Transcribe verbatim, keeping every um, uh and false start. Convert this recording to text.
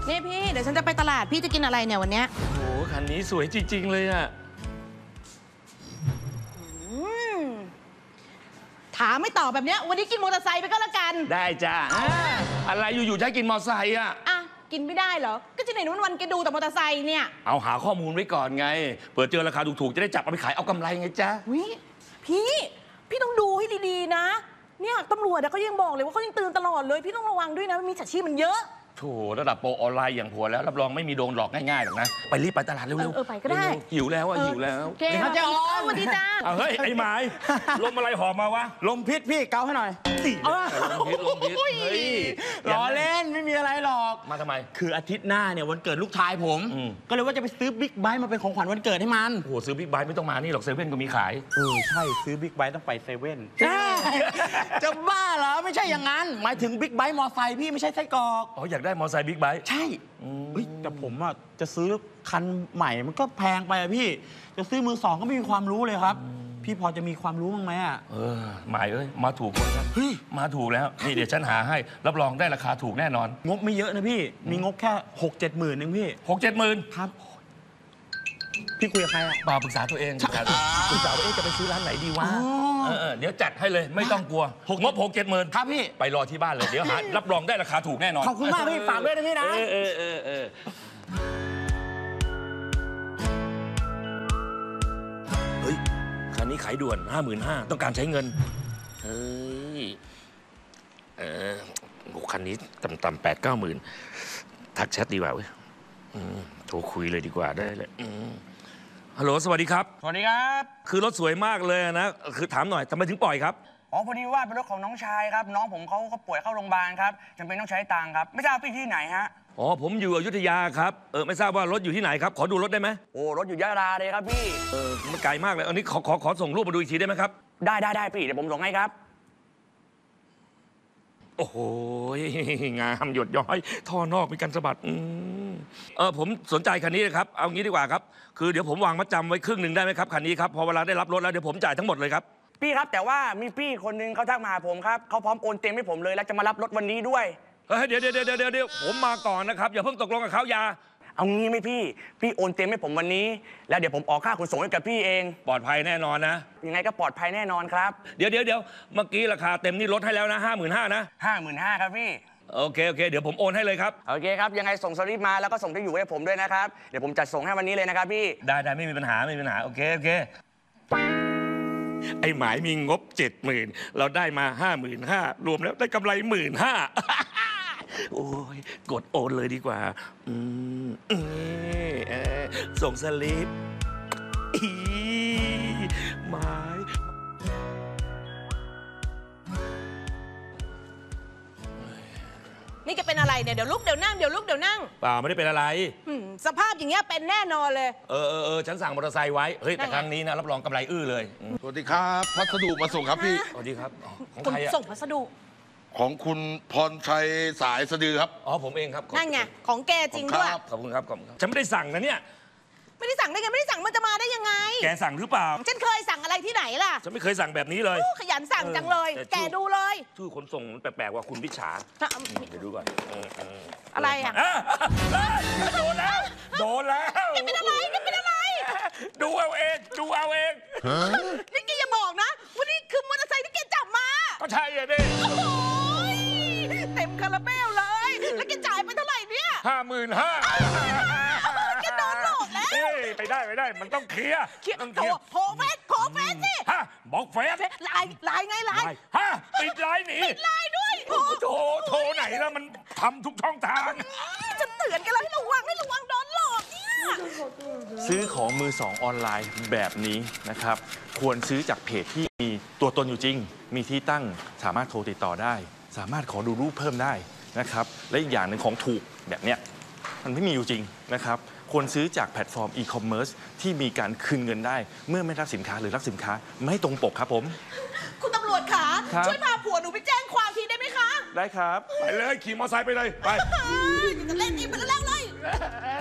นี่พี่เดี๋ยวฉันจะไปตลาดพี่จะกินอะไรเนี่ยวันเนี้ยโอ้โหคันนี้สวยจริงๆเลยอะถามไม่ตอบแบบเนี้ยวันนี้กินมอเตอร์ไซค์ไปก็แล้วกันได้จ้าอะไรอยู่ๆจะกินมอเตอร์ไซค์อะอ่ะกินไม่ได้เหรอก็จะไหนวันวันแกดูแต่มอเตอร์ไซค์เนี่ยเอาหาข้อมูลไว้ก่อนไงเปิดเจอราคาถูกๆจะได้จับเอาไปขายเอากำไรไงจ๊ะวิพี่พี่ต้องดูให้ดีๆนะเนี่ยตำรวจเขายังบอกเลยว่าเขายังเตือนตลอดเลยพี่ต้องระวังด้วยนะมีฉาชีพมันเยอะโถระดับโปรออนไลน์อย่างผัวแล้วรับรองไม่มีโดนหลอกง่ายๆหรอกนะไปรีบไปตลาดเร็วๆเออไปก็ได้หิวแล้วอ่ะหิวแล้วเก่งเจ้าอ๋อสวัสดีจ้าเฮ้ยไอ้หมายลมอะไรหอบมาวะลมพิษพี่เกาให้หน่อยลมพิษลมพิษเฮ้ยล้อเล่นไม่มีอะไรหรอกมาทำไมคืออาทิตย์หน้าเนี่ยวันเกิดลูกชายผมก็เลยว่าจะไปซื้อบิ๊กไบค์มาเป็นของขวัญวันเกิดให้มันโอ้โหซื้อบิ๊กไบค์ไม่ต้องมานี่หรอกเซเว่นก็มีขายเออใช่ซื้อบิ๊กไบค์ต้องไปเซเว่นจะบ้าเหรอไม่ใช่อย่างนั้นหมายถึงบิ๊กไบค์มอไซค์พี่ไม่ใช่ไส้กรอกอ๋ออยากได้มอไซค์บิ๊กไบค์ใช่แต่ผมอ่ะจะซื้อคันใหม่มันก็แพงไปอะพี่จะซื้อมือสองก็ไม่มีความรู้เลยครับพี่พอจะมีความรู้บ้างไหมอ่ะเออหมายเอ้ยมาถูกคนแล้วเฮ้ยมาถูกแล้วนี่เดี๋ยวฉันหาให้รับรองได้ราคาถูกแน่นอนงบไม่เยอะนะพี่มีงบแค่หกเจ็ดหมื่นเองพี่หกเจ็ดหมื่นครับพี่คุยกับใครอ่ะมาปรึกษาตัวเองปรึกษาว่าจะไปซื้อร้านไหนดีวะเออเดี๋ยวจัดให้เลยไม่ต้องกลัวงบหกเจ็ดหมื่นครับพี่ไปรอที่บ้านเลยเดี๋ยวหารับรองได้ราคาถูกแน่นอนขอบคุณมากพี่ฝากด้วยนะพี่นะเออเออเออเฮ้ยคันนี้ขายด่วนห้าหมื่นห้าต้องการใช้เงินเฮ้ยเออโอ้คันนี้ต่ำๆแปดเก้าหมื่นทักแชทดีกว่าเว้ยโทรคุยเลยดีกว่าได้เลยฮัลโหลสวัสดีครับสวัสดีครับคือรถสวยมากเลยนะคือถามหน่อยทำไมถึงปล่อยครับอ๋อพอดีว่าเป็นรถของน้องชายครับน้องผมเขาเขาป่วยเข้าโรงพยาบาลครับจำเป็นต้องใช้ตังค์ครับไม่ทราบพี่ที่ไหนฮะอ๋อผมอยู่อยุธยาครับเออไม่ทราบว่ารถอยู่ที่ไหนครับขอดูรถได้ไหมโอ้รถอยู่ยะลาเลยครับพี่เออมันไกลมากเลยอันนี้ขอขอขอส่งรูปมาดูอีกทีได้ไหมครับได้ได้ได้พี่เดี๋ยวผมส่งให้ครับโอ้โหงามหยดย้อยท่อนอกมีการสะบัดเออผมสนใจคันนี้ครับเอางี้ดีกว่าครับคือเดี๋ยวผมวางมัดจำไว้ครึ่งหนึ่งได้ไหมครับคันนี้ครับพอเวลาได้รับรถแล้วเดี๋ยวผมจ่ายทั้งหมดเลยครับพี่ครับแต่ว่ามีพี่คนนึงเขาทักมาหาผมครับเขาพร้อมโอนเต็มให้ผมเลยแล้วจะมารับรถวันนี้ด้วยเฮ้ยเดี๋ยวเดี๋ยวเดี๋ยวเดี๋ยวผมมาก่อนนะครับอย่าเพิ่งตกลงกับเขาอย่าเอางี้ไหมพี่พี่โอนเต็มให้ผมวันนี้แล้วเดี๋ยวผมออกค่าขนส่งให้กับพี่เองปลอดภัยแน่นอนนะยังไงก็ปลอดภัยแน่นอนครับเดี๋ยวเดี๋ยวเดี๋ยวเมื่อกี้ราคาเต็มนี่ลดให้แล้วนะห้าหมื่นห้านะห้าหมื่นห้าครับพี่โอเคโอเคเดี๋ยวผมโอนให้เลยครับโอเคครับยังไงส่งสลิปมาแล้วก็ส่งที่อยู่ให้ผมด้วยนะครับเดี๋ยวผมจัดส่งให้วันนี้เลยนะครับพี่ได้ได้ไม่มีปัญหาไม่มีปัญหาโอเคโอเคไอ้หมายมีงบเจ็ดหมื่นเราได้มาห้าหมื่นห้ารวมแล้วได้กำไรหมื่นห้าโอ้ยกดโอนเลยดีกว่าอืมส่งสลิปอีหมายนี่จะเป็นอะไรเนี่ยเดี๋ยวลุกเดี๋ยวนั่งเดี๋ยวลุกเดี๋ยวนั่งเปล่าไม่ได้เป็นอะไรสภาพอย่างเงี้ยเป็นแน่นอนเลยเออเออเออฉันสั่งมอเตอร์ไซค์ไว้เฮ้ยแต่ครั้งนี้นะรับรองกำไรอื้อเลยสวัสดีครับพัสดุมาส่งครับพี่สวัสดีครับของใครอะส่งพัสดุของคุณพรชัยสายสะดือครับอ๋อผมเองครับนั่นไงของแกจริงด้วยขอบคุณครับขอบคุณครับฉันไม่ได้สั่งนะเนี่ยไม่ได้สั่งได้ไงไม่ได้สั่งมันจะมาได้ยังไงแกสั่งหรือเปล่าฉันเคยสั่งอะไรที่ไหนล่ะฉันไม่เคยสั่งแบบนี้เลยขยันสั่งจังเลยแกดูเลยชื่อคนส่งมันแปลกๆว่าคุณวิชาเดี๋ยวดูก่อนอะไรอ่ะโดนแล้วโดนแล้วแกเป็นอะไรแกเป็นอะไรดูเอาเองดูเอาเองนี่แกอย่าบอกนะว่านี่คือมอเตอร์ไซค์ที่แกจับมาก็ใช่อ่ะดิเต็มคาราเบลเลยแล้วแกจ่ายไปเท่าไหร่เนี่ยห้าหมื่นห้าแกโดนหลอกแล้วไปได้ไปได้มันต้องเคลียร์ต้องเคลียร์โทรเฟซโทรเฟซสิฮะบอกเฟซไลน์ไลน์ไงไลน์ฮะปิดไลน์หนีปิดไลน์ด้วยโทรโทรไหนแล้วมันทำทุกช่องทางจะเตือนกันแล้วให้ระวังให้ระวังโดนหลอกเนี่ยซื้อของมือสองออนไลน์แบบนี้นะครับควรซื้อจากเพจที่มีตัวตนอยู่จริงมีที่ตั้งสามารถโทรติดต่อได้สามารถขอดูรูปเพิ่มได้นะครับและอีกอย่างหนึ่งของถูกแบบเนี้ยมันไม่มีอยู่จริงนะครับควรซื้อจากแพลตฟอร์มอีคอมเมิร์ซที่มีการคืนเงินได้เมื่อไม่รับสินค้าหรือรับสินค้าไม่ตรงปกครับผมคุณตำรวจขาช่วยพาผัวหนูไปแจ้งความทีได้ไหมคะได้ครับไปเลยขี่มอเตอร์ไซค์ไปเลยไปจะเล่นอีกไปแล้วเลย